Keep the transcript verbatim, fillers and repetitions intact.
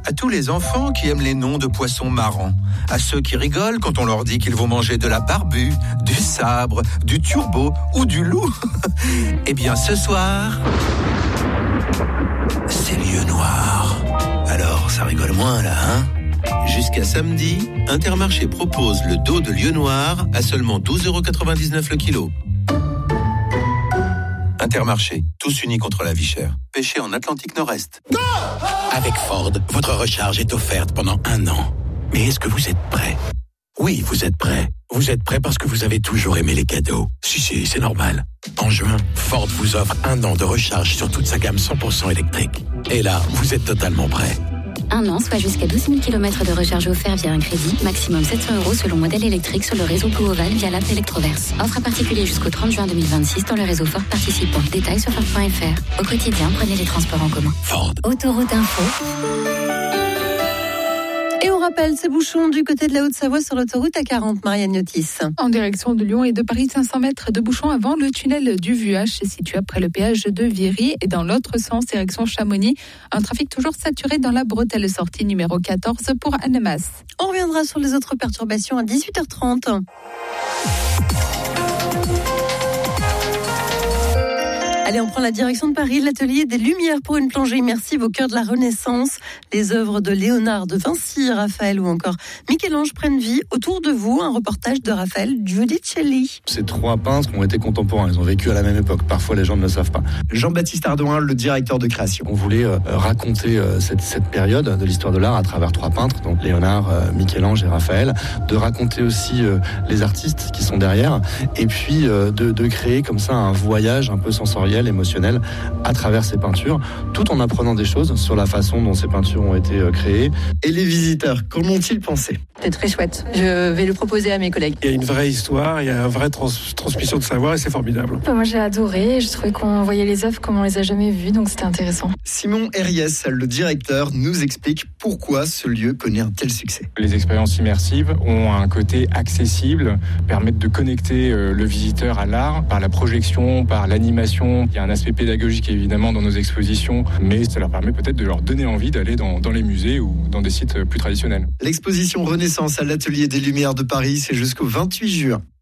À tous les enfants qui aiment les noms de poissons marrants. À ceux qui rigolent quand on leur dit qu'ils vont manger de la barbue, du sabre, du turbo ou du loup. Eh bien, ce soir, c'est lieu noir. Alors, ça rigole moins là, hein ? Jusqu'à samedi, Intermarché propose le dos de lieu noir à seulement douze euros quatre-vingt-dix-neuf le kilo. Intermarché, tous unis contre la vie chère. Pêché en Atlantique Nord-Est. Avec Ford, votre recharge est offerte pendant un an. Mais est-ce que vous êtes prêt ? Oui, vous êtes prêt. Vous êtes prêt parce que vous avez toujours aimé les cadeaux. Si, si, c'est normal. En juin, Ford vous offre un an de recharge sur toute sa gamme cent pour cent électrique. Et là, vous êtes totalement prêt. Un an, soit jusqu'à douze mille kilomètres de recharge offert via un crédit, maximum sept cents euros selon modèle électrique sur le réseau Pooval via l'app Electroverse. Offre à particulier jusqu'au trente juin deux mille vingt-six dans le réseau Ford participant. Détails sur Ford point F R. Au quotidien, prenez les transports en commun. Ford. Autoroute Info. Et on rappelle ces bouchons du côté de la Haute-Savoie sur l'autoroute A quarante, Marianne Niotis. En direction de Lyon et de Paris, cinq cents mètres de bouchons avant le tunnel du Vuache, situé après le péage de Viry. Et dans l'autre sens, direction Chamonix, un trafic toujours saturé dans la bretelle sortie numéro quatorze pour Annemasse. On reviendra sur les autres perturbations à dix-huit heures trente. Allez, on prend la direction de Paris, l'atelier des Lumières pour une plongée immersive au cœur de la Renaissance. Les œuvres de Léonard de Vinci, Raphaël ou encore Michel-Ange prennent vie autour de vous. Un reportage de Raphaël Giudicelli. Ces trois peintres ont été contemporains, ils ont vécu à la même époque. Parfois, les gens ne le savent pas. Jean-Baptiste Ardouin, le directeur de création. On voulait euh, raconter euh, cette, cette période de l'histoire de l'art à travers trois peintres, donc Léonard, euh, Michel-Ange et Raphaël, de raconter aussi euh, les artistes qui sont derrière, et puis euh, de, de créer comme ça un voyage un peu sensoriel, émotionnel à travers ces peintures, tout en apprenant des choses sur la façon dont ces peintures ont été créées. Et les visiteurs, qu'en ont-ils pensé ? C'est très chouette. Je vais le proposer à mes collègues. Il y a une vraie histoire, il y a une vraie trans- transmission de savoir et c'est formidable. Moi j'ai adoré, je trouvais qu'on voyait les œuvres comme on les a jamais vues, donc c'était intéressant. Simon Herriès, le directeur, nous explique pourquoi ce lieu connaît un tel succès. Les expériences immersives ont un côté accessible, permettent de connecter le visiteur à l'art par la projection, par l'animation. Il y a un aspect pédagogique évidemment dans nos expositions, mais ça leur permet peut-être de leur donner envie d'aller dans, dans les musées ou dans des sites plus traditionnels. L'exposition Renaissance à l'Atelier des Lumières de Paris, c'est jusqu'au vingt-huit juin.